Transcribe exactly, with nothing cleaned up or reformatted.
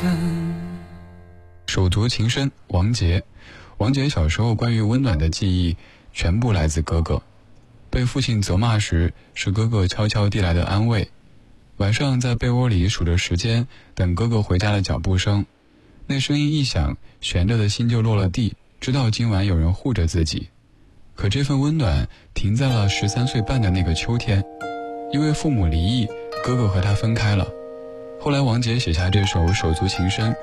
手足情深，王杰。王杰小时候关于温暖的记忆全部来自哥哥，被父亲责骂时是哥哥悄悄递来的安慰，晚上在被窝里数着时间，等哥哥回家的脚步声，那声音一响，悬着的心就落了地，知道今晚有人护着自己。可这份温暖停在了十三岁半的那个秋天，因为父母离异，哥哥和他分开了。后来王杰写下这首手足情深，